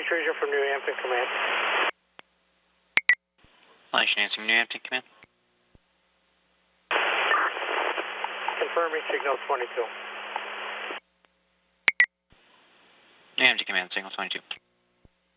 Intrusion from New Hampton Command. Flash Nancy from New Hampton Command. Confirming signal 22. New Hampton Command, signal 22.